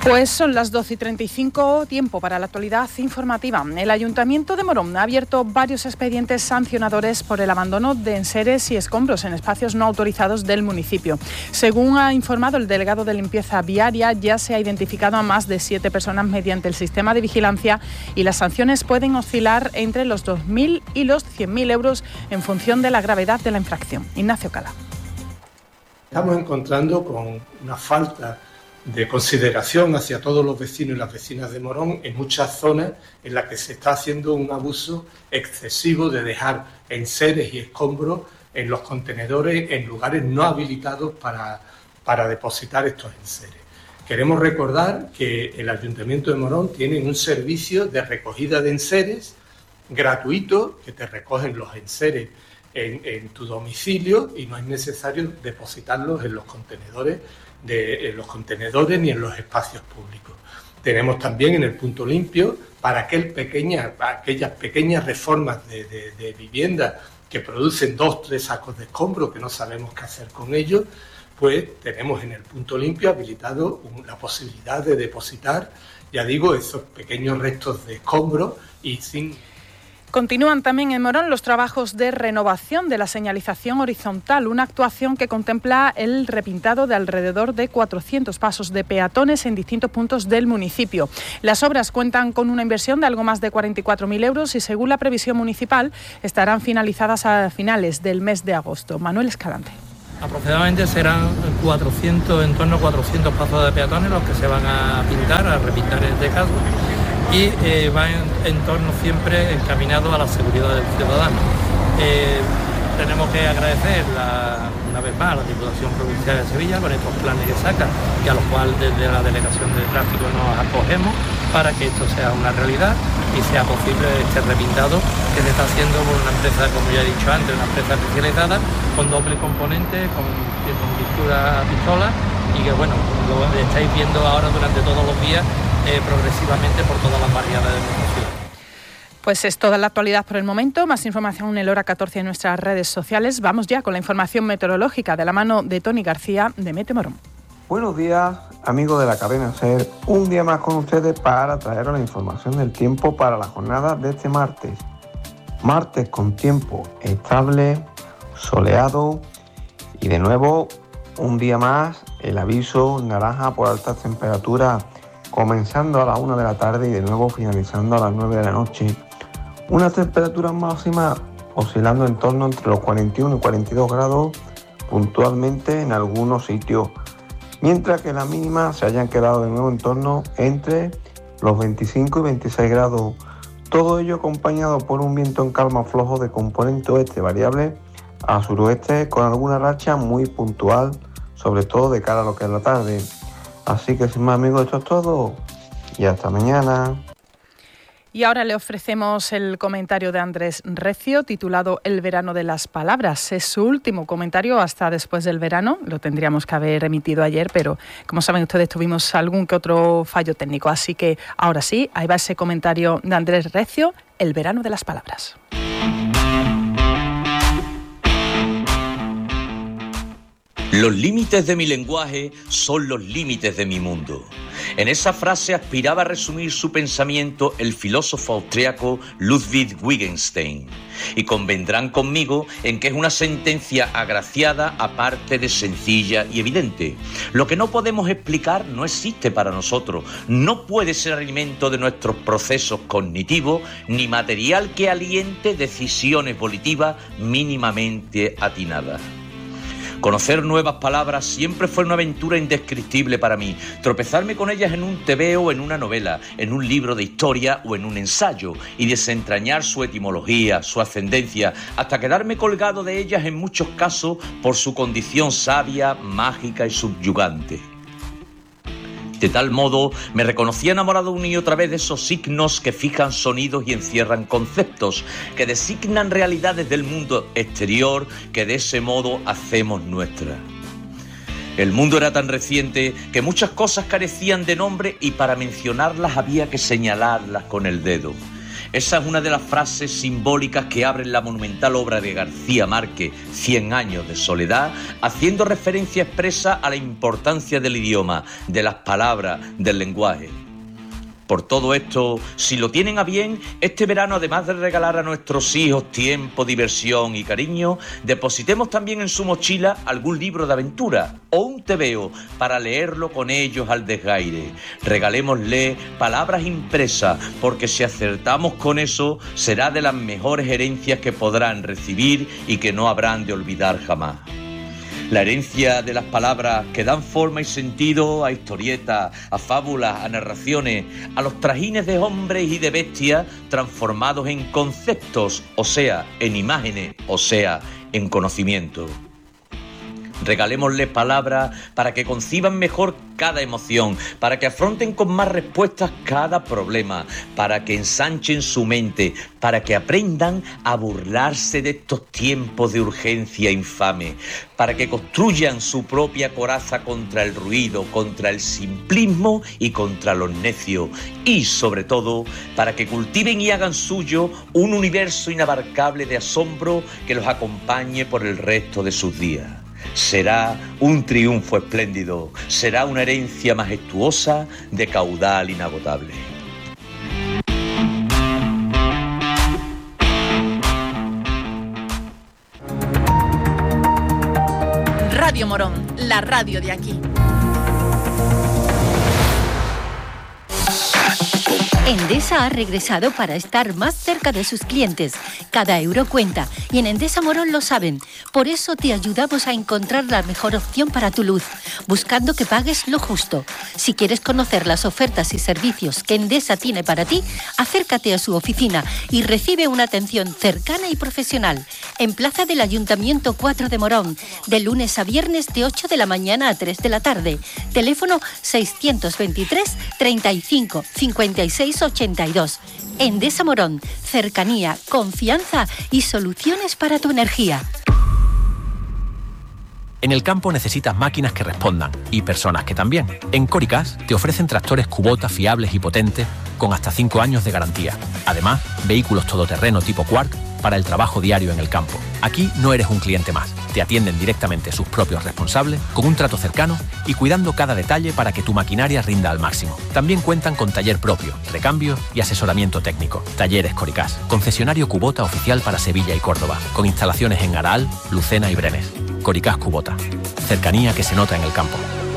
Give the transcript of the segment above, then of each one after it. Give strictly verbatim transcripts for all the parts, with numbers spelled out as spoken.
Pues son las doce y treinta y cinco, tiempo para la actualidad informativa. El Ayuntamiento de Morón ha abierto varios expedientes sancionadores por el abandono de enseres y escombros en espacios no autorizados del municipio. Según ha informado el delegado de limpieza viaria, ya se ha identificado a más de siete personas mediante el sistema de vigilancia y las sanciones pueden oscilar entre los dos mil y los cien mil euros en función de la gravedad de la infracción. Ignacio Cala. Estamos encontrando con una falta de consideración hacia todos los vecinos y las vecinas de Morón en muchas zonas en las que se está haciendo un abuso excesivo de dejar enseres y escombros en los contenedores en lugares no habilitados para, para depositar estos enseres. Queremos recordar que el Ayuntamiento de Morón tiene un servicio de recogida de enseres gratuito, que te recogen los enseres en, en tu domicilio y no es necesario depositarlos en los contenedores de en los contenedores ni en los espacios públicos. Tenemos también en el punto limpio para aquel pequeña, aquellas pequeñas reformas de, de, de vivienda que producen dos, tres sacos de escombros que no sabemos qué hacer con ellos, pues tenemos en el punto limpio habilitado un, la posibilidad de depositar, ya digo, esos pequeños restos de escombros y sin... Continúan también en Morón los trabajos de renovación de la señalización horizontal, una actuación que contempla el repintado de alrededor de cuatrocientos pasos de peatones en distintos puntos del municipio. Las obras cuentan con una inversión de algo más de cuarenta y cuatro mil euros y, según la previsión municipal, estarán finalizadas a finales del mes de agosto. Manuel Escalante. Aproximadamente serán cuatrocientos, en torno a cuatrocientos pasos de peatones los que se van a pintar, a repintar en este caso, y eh, va en, en torno siempre encaminado a la seguridad del ciudadano. Eh, tenemos que agradecer la, una vez más a la Diputación Provincial de Sevilla con estos planes que saca y a los cuales desde la Delegación de Tráfico nos acogemos para que esto sea una realidad y sea posible este repintado que se está haciendo por una empresa, como ya he dicho antes, una empresa especializada con doble componente, con, con pintura a pistola y que bueno, lo estáis viendo ahora durante todos los días eh, progresivamente por todas las variedades de nuestra ciudad. Pues es toda la actualidad por el momento. Más información en el Hora catorce en nuestras redes sociales. Vamos ya con la información meteorológica de la mano de Tony García de Mete Morón. Buenos días, amigos de la cadena SER. Un día más con ustedes para traeros la información del tiempo para la jornada de este martes. Martes con tiempo estable, soleado y de nuevo un día más el aviso naranja por altas temperaturas, comenzando a las una de la tarde y de nuevo finalizando a las nueve de la noche. Unas temperaturas máximas oscilando en torno entre los cuarenta y uno y cuarenta y dos grados, puntualmente en algunos sitios, mientras que las mínimas se hayan quedado de nuevo en torno entre los veinticinco y veintiséis grados. Todo ello acompañado por un viento en calma flojo de componente oeste variable a suroeste con alguna racha muy puntual, sobre todo de cara a lo que es la tarde. Así que sin más, amigos, esto es todo y hasta mañana. Y ahora le ofrecemos el comentario de Andrés Recio, titulado El verano de las palabras. Es su último comentario hasta después del verano. Lo tendríamos que haber emitido ayer, pero como saben ustedes, tuvimos algún que otro fallo técnico. Así que ahora sí, ahí va ese comentario de Andrés Recio, El verano de las palabras. Los límites de mi lenguaje son los límites de mi mundo. En esa frase aspiraba a resumir su pensamiento el filósofo austriaco Ludwig Wittgenstein. Y convendrán conmigo en que es una sentencia agraciada, aparte de sencilla y evidente. Lo que no podemos explicar no existe para nosotros. No puede ser alimento de nuestros procesos cognitivos, ni material que aliente decisiones volitivas mínimamente atinadas. Conocer nuevas palabras siempre fue una aventura indescriptible para mí. Tropezarme con ellas en un tebeo, en una novela, en un libro de historia o en un ensayo, y desentrañar su etimología, su ascendencia, hasta quedarme colgado de ellas en muchos casos por su condición sabia, mágica y subyugante. De tal modo, me reconocí enamorado una y otra vez de esos signos que fijan sonidos y encierran conceptos, que designan realidades del mundo exterior que de ese modo hacemos nuestra. El mundo era tan reciente que muchas cosas carecían de nombre y para mencionarlas había que señalarlas con el dedo. Esa es una de las frases simbólicas que abren la monumental obra de García Márquez, Cien años de soledad, haciendo referencia expresa a la importancia del idioma, de las palabras, del lenguaje. Por todo esto, si lo tienen a bien, este verano, además de regalar a nuestros hijos tiempo, diversión y cariño, depositemos también en su mochila algún libro de aventura o un tebeo para leerlo con ellos al desgaire. Regalémosle palabras impresas, porque si acertamos con eso, será de las mejores herencias que podrán recibir y que no habrán de olvidar jamás. La herencia de las palabras que dan forma y sentido a historietas, a fábulas, a narraciones, a los trajines de hombres y de bestias transformados en conceptos, o sea, en imágenes, o sea, en conocimiento. Regalémosles palabras para que conciban mejor cada emoción, para que afronten con más respuestas cada problema, para que ensanchen su mente, para que aprendan a burlarse de estos tiempos de urgencia infame, para que construyan su propia coraza contra el ruido, contra el simplismo y contra los necios, y sobre todo para que cultiven y hagan suyo un universo inabarcable de asombro que los acompañe por el resto de sus días. Será un triunfo espléndido, será una herencia majestuosa de caudal inagotable. Radio Morón, la radio de aquí. Endesa ha regresado para estar más cerca de sus clientes. Cada euro cuenta y en Endesa Morón lo saben. Por eso te ayudamos a encontrar la mejor opción para tu luz, buscando que pagues lo justo. Si quieres conocer las ofertas y servicios que Endesa tiene para ti, acércate a su oficina y recibe una atención cercana y profesional. En Plaza del Ayuntamiento cuatro de Morón, de lunes a viernes de ocho de la mañana a tres de la tarde. Teléfono seiscientos veintitrés, treinta y cinco, cincuenta y seis ochenta y dos. Endesa Morón, cercanía, confianza y soluciones para tu energía. En el campo necesitas máquinas que respondan y personas que también. En Coricas te ofrecen tractores Kubota fiables y potentes con hasta cinco años de garantía. Además, vehículos todoterreno tipo Quark para el trabajo diario en el campo. Aquí no eres un cliente más. Te atienden directamente sus propios responsables, con un trato cercano y cuidando cada detalle para que tu maquinaria rinda al máximo. También cuentan con taller propio, recambio y asesoramiento técnico. Talleres Coricas, concesionario Kubota oficial para Sevilla y Córdoba, con instalaciones en Aral, Lucena y Brenes. Coricas Kubota, cercanía que se nota en el campo.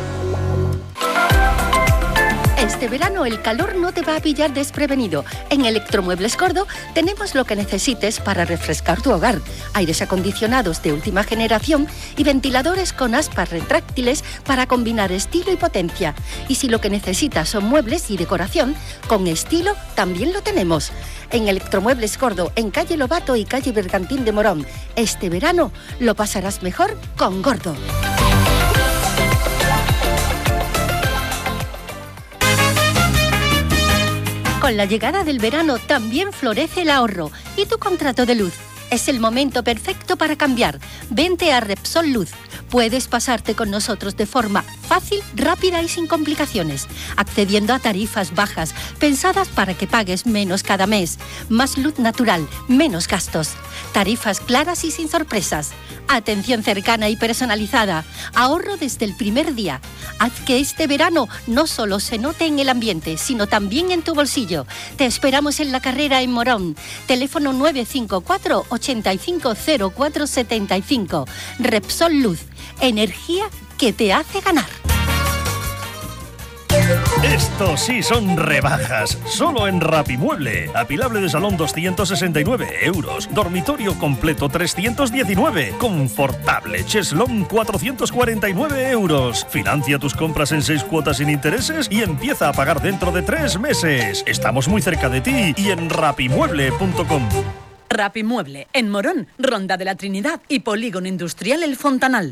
Este verano el calor no te va a pillar desprevenido. En Electromuebles Gordo tenemos lo que necesites para refrescar tu hogar. Aires acondicionados de última generación y ventiladores con aspas retráctiles para combinar estilo y potencia. Y si lo que necesitas son muebles y decoración, con estilo también lo tenemos. En Electromuebles Gordo, en calle Lobato y calle Bergantín de Morón. Este verano lo pasarás mejor con Gordo. Con la llegada del verano también florece el ahorro y tu contrato de luz. Es el momento perfecto para cambiar. Vente a Repsol Luz. Puedes pasarte con nosotros de forma fácil, rápida y sin complicaciones, accediendo a tarifas bajas, pensadas para que pagues menos cada mes. Más luz natural, menos gastos. Tarifas claras y sin sorpresas. Atención cercana y personalizada. Ahorro desde el primer día. Haz que este verano no solo se note en el ambiente, sino también en tu bolsillo. Te esperamos en La Carrera en Morón. Teléfono nueve cinco cuatro, ochenta y cinco, cero cuatro setenta y cinco. Repsol Luz. Energía que te hace ganar. Estos sí son rebajas, solo en Rapimueble. Apilable de salón doscientos sesenta y nueve euros, dormitorio completo trescientos diecinueve, confortable cheslón cuatrocientos cuarenta y nueve euros. Financia tus compras en seis cuotas sin intereses y empieza a pagar dentro de tres meses. Estamos muy cerca de ti y en rapimueble punto com. Rapimueble, en Morón, Ronda de la Trinidad y Polígono Industrial El Fontanal.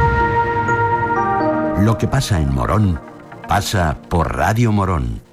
Lo que pasa en Morón pasa por Radio Morón.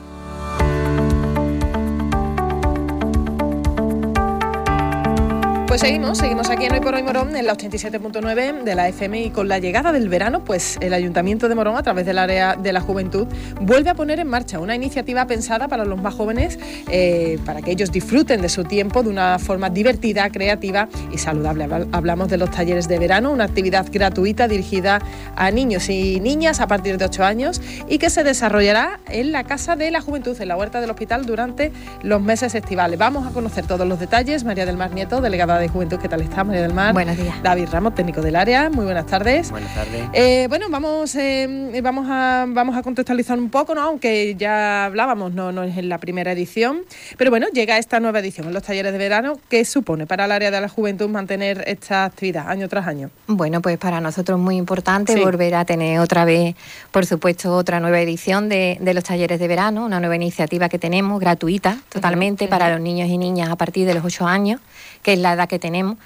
Pues Pues seguimos, seguimos aquí en Hoy por Hoy Morón, en la ochenta y siete punto nueve de la F M, y con la llegada del verano, pues el Ayuntamiento de Morón, a través del área de la juventud, vuelve a poner en marcha una iniciativa pensada para los más jóvenes, eh, para que ellos disfruten de su tiempo de una forma divertida, creativa y saludable. Hablamos de los talleres de verano, una actividad gratuita dirigida a niños y niñas a partir de ocho años y que se desarrollará en la Casa de la Juventud, en la Huerta del Hospital, durante los meses estivales. Vamos a conocer todos los detalles. María del Mar Nieto, delegada de Juventud, ¿qué tal está, María del Mar? Buenos días. David Ramos, técnico del área, muy buenas tardes. Buenas tardes. Eh, bueno, vamos, eh, vamos, a, vamos a contextualizar un poco, ¿no? Aunque ya hablábamos, no, no es en la primera edición, pero bueno, llega esta nueva edición en los talleres de verano. ¿Qué supone para el área de la juventud mantener esta actividad año tras año? Bueno, pues para nosotros es muy importante sí. volver a tener otra vez, por supuesto, otra nueva edición de, de los talleres de verano, una nueva iniciativa que tenemos, gratuita, totalmente, uh-huh. para los niños y niñas a partir de los ocho años, que es la edad que tenemos.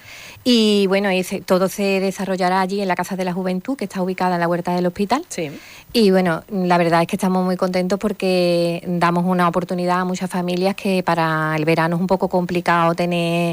Y bueno, ese, todo se desarrollará allí en la Casa de la Juventud, que está ubicada en la Huerta del Hospital. Sí. Y bueno, la verdad es que estamos muy contentos porque damos una oportunidad a muchas familias que para el verano es un poco complicado tener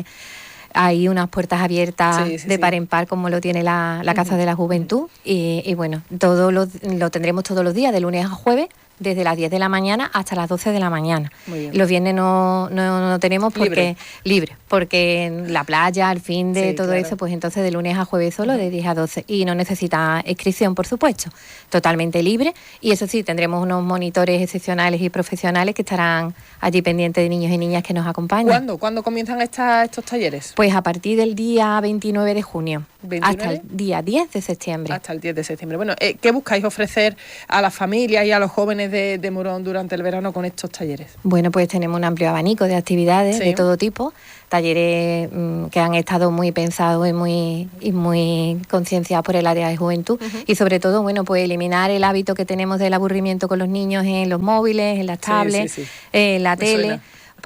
ahí unas puertas abiertas sí, sí, de sí. par en par, como lo tiene la, la Casa uh-huh. de la Juventud. Y, y bueno, todo lo, lo tendremos todos los días, de lunes a jueves, desde las diez de la mañana hasta las doce de la mañana. Los viernes no, no, no tenemos porque libre. libre, porque en la playa, al fin de sí, todo claro. eso, pues entonces de lunes a jueves solo, uh-huh. de diez a doce. Y no necesita inscripción, por supuesto, totalmente libre. Y eso sí, tendremos unos monitores excepcionales y profesionales que estarán allí pendientes de niños y niñas que nos acompañan. ¿Cuándo? ¿Cuándo comienzan esta, estos talleres? Pues a partir del día veintinueve de junio, ¿veintinueve? Hasta el día diez de septiembre. Hasta el diez de septiembre. Bueno, eh, ¿qué buscáis ofrecer a las familias y a los jóvenes de, de Morón durante el verano con estos talleres? Bueno, pues tenemos un amplio abanico de actividades sí. de todo tipo, talleres mmm, que han estado muy pensados y muy y muy concienciados por el área de juventud uh-huh. y sobre todo, bueno, pues eliminar el hábito que tenemos del aburrimiento con los niños en los móviles, en las tablets, sí, sí, sí. en la Me tele. Suena.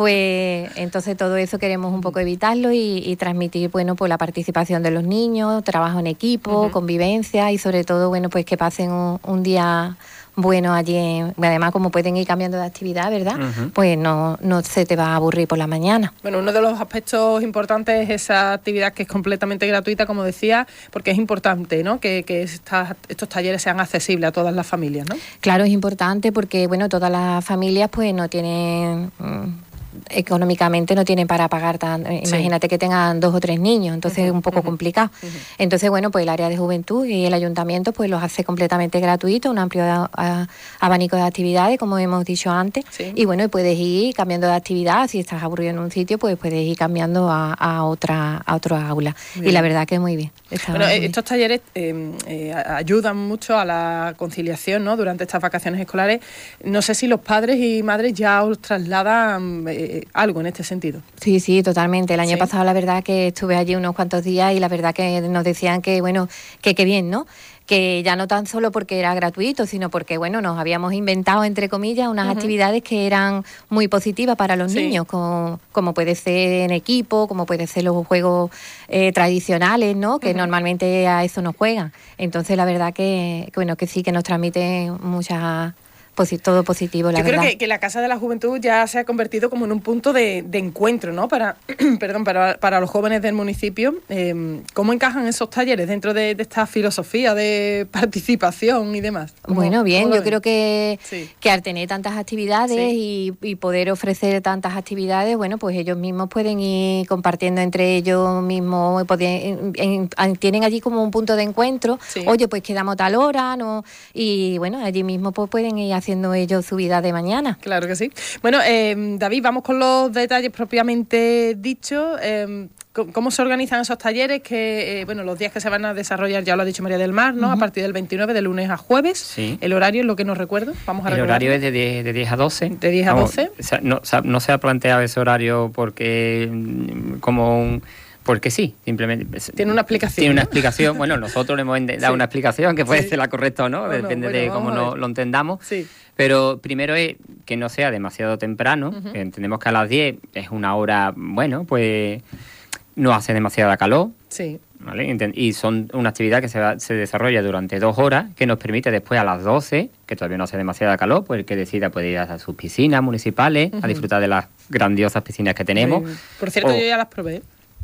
Pues entonces todo eso queremos un poco evitarlo y, y transmitir, bueno, pues la participación de los niños, trabajo en equipo, uh-huh. convivencia y sobre todo, bueno, pues que pasen un, un día bueno allí. En, además, como pueden ir cambiando de actividad, ¿verdad? Uh-huh. Pues no, no se te va a aburrir por la mañana. Bueno, uno de los aspectos importantes es esa actividad que es completamente gratuita, como decía, porque es importante, ¿no? Que, que estas, estos talleres sean accesibles a todas las familias, ¿no? Claro, es importante porque, bueno, todas las familias pues no tienen... Mmm, económicamente no tienen para pagar tan, sí. imagínate que tengan dos o tres niños, entonces uh-huh, es un poco uh-huh, complicado. Uh-huh. Entonces, bueno, pues el área de juventud y el ayuntamiento pues los hace completamente gratuitos, un amplio a, a, abanico de actividades, como hemos dicho antes, sí. y bueno, puedes ir cambiando de actividad, si estás aburrido en un sitio, pues puedes ir cambiando a, a otra a otro aula. Bien. Y la verdad que es muy bien. Bueno, muy estos bien. talleres eh, eh, ayudan mucho a la conciliación, ¿no? Durante estas vacaciones escolares. No sé si los padres y madres ya os trasladan eh, algo en este sentido. Sí, sí, totalmente. El año sí. pasado la verdad que estuve allí unos cuantos días y la verdad que nos decían que, bueno, que qué bien, ¿no? Que ya no tan solo porque era gratuito, sino porque, bueno, nos habíamos inventado, entre comillas, unas uh-huh. actividades que eran muy positivas para los sí. niños, como, como puede ser en equipo, como puede ser los juegos eh, tradicionales, ¿no? Que uh-huh. normalmente a eso nos juegan. Entonces, la verdad que, que, bueno, que sí, que nos transmite muchas... todo positivo, la Yo verdad. Yo creo que, que la Casa de la Juventud ya se ha convertido como en un punto de, de encuentro, ¿no? Para, perdón, para, para los jóvenes del municipio. Eh, ¿Cómo encajan esos talleres dentro de, de esta filosofía de participación y demás? Bueno, bien, yo creo que, sí. que al tener tantas actividades sí. y, y poder ofrecer tantas actividades, bueno, pues ellos mismos pueden ir compartiendo entre ellos mismos, pueden, en, en, tienen allí como un punto de encuentro. Sí. Oye, pues quedamos tal hora, ¿no? Y bueno, allí mismo pues pueden ir haciendo haciendo ellos su vida de mañana. Claro que sí. Bueno, eh, David, vamos con los detalles propiamente dichos. Eh, ¿Cómo se organizan esos talleres? Que eh, bueno, los días que se van a desarrollar, ya lo ha dicho María del Mar, ¿no? Uh-huh. A partir del veintinueve, de lunes a jueves. Sí. El horario es lo que nos recuerdo. Vamos a El recordar. horario es de diez, de diez a doce. De diez a doce. O sea, no, o sea, no se ha planteado ese horario porque como un... Porque sí, simplemente... Tiene una explicación. Tiene una ¿no? explicación. Bueno, nosotros le hemos dado sí. una explicación que puede sí. ser la correcta o no, bueno, depende bueno, de cómo no, lo entendamos. Sí. Pero primero es que no sea demasiado temprano. Uh-huh. Entendemos que a las diez es una hora, bueno, pues no hace demasiada calor. Sí. ¿Vale? Y son una actividad que se, va, se desarrolla durante dos horas, que nos permite después a las doce, que todavía no hace demasiada calor, pues el que decida puede ir a sus piscinas municipales, uh-huh. a disfrutar de las grandiosas piscinas que tenemos. Sí. Por cierto, o, yo ya las probé.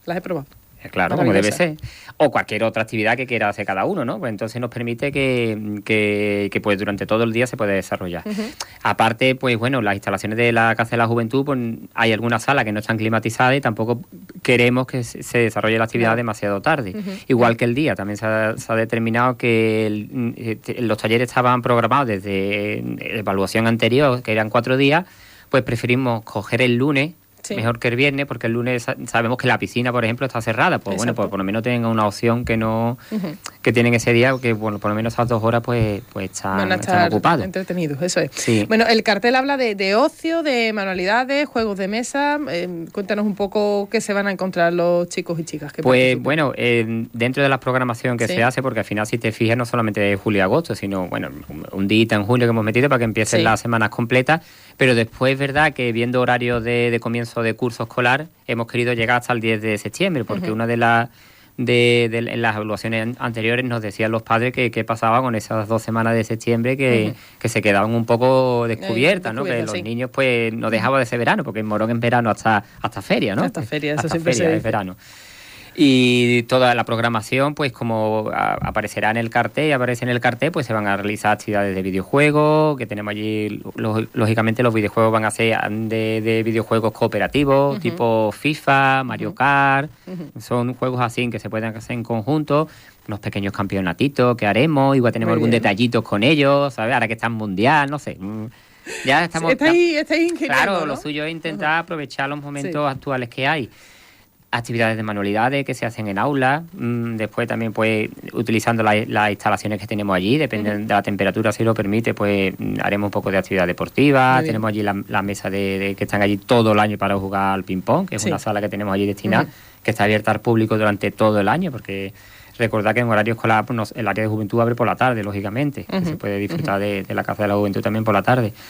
las he probado. Claro, como debe ser. O cualquier otra actividad que quiera hacer cada uno, ¿no? Pues entonces nos permite que, que, que pues durante todo el día se puede desarrollar. Uh-huh. Aparte, pues bueno, las instalaciones de la Casa de la Juventud, pues hay algunas salas que no están climatizadas y tampoco queremos que se desarrolle la actividad no. demasiado tarde. Uh-huh. Igual que el día, también se ha, se ha determinado que el, los talleres estaban programados desde evaluación anterior, que eran cuatro días, pues preferimos coger el lunes, sí. mejor que el viernes, porque el lunes sabemos que la piscina, por ejemplo, está cerrada. Pues Exacto. bueno, pues por lo menos tengan una opción que no uh-huh. que tienen ese día, que bueno, por lo menos esas dos horas pues, pues están, Van a estar están ocupados. Entretenidos, eso es. Sí. Bueno, el cartel habla de, de ocio, de manualidades, juegos de mesa. Eh, cuéntanos un poco qué se van a encontrar los chicos y chicas. Que pues participen. Bueno, eh, dentro de la programación que sí. se hace, porque al final si te fijas no solamente de julio y agosto, sino bueno, un día en junio que hemos metido para que empiecen sí. las semanas completas, pero después es verdad que viendo horarios de, de comienzo de curso escolar, hemos querido llegar hasta el diez de septiembre, porque uh-huh. una de las de, de, de las evaluaciones anteriores nos decían los padres que, que pasaba con esas dos semanas de septiembre que, uh-huh. que se quedaban un poco descubiertas, eh, ¿no? Que los sí. niños pues no dejaban de ser verano, porque en Morón en verano hasta hasta feria, ¿no? Hasta feria, eso hasta siempre feria se es verano. Y toda la programación, pues como a, aparecerá en el cartel, aparece en el cartel, pues se van a realizar actividades de videojuegos, que tenemos allí, lo, lógicamente los videojuegos van a ser de, de videojuegos cooperativos, uh-huh. tipo FIFA, Mario Kart, uh-huh. son juegos así que se pueden hacer en conjunto, unos pequeños campeonatitos que haremos, igual tenemos Muy algún bien. detallito con ellos, ¿sabes? Ahora que está en mundial, no sé... Ya estamos... Estáis, estáis Claro, ¿no? lo suyo es intentar uh-huh. aprovechar los momentos sí. actuales que hay. Actividades de manualidades que se hacen en aulas, mm, después también pues utilizando las la instalaciones que tenemos allí, depende uh-huh. de la temperatura, si lo permite, pues haremos un poco de actividad deportiva, tenemos allí la, la mesa de, de que están allí todo el año para jugar al ping pong, que es sí. una sala que tenemos allí destinada, uh-huh. que está abierta al público durante todo el año, porque recordad que en horario escolar pues, nos, el área de juventud abre por la tarde, lógicamente, uh-huh. que se puede disfrutar uh-huh. de, de la Casa de la Juventud también por la tarde.